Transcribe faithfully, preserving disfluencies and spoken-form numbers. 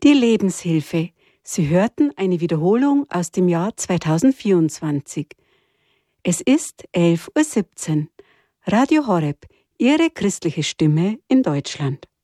Die Lebenshilfe. Sie hörten eine Wiederholung aus dem Jahr zweitausendvierundzwanzig. Es ist elf Uhr siebzehn. Radio Horeb, Ihre christliche Stimme in Deutschland.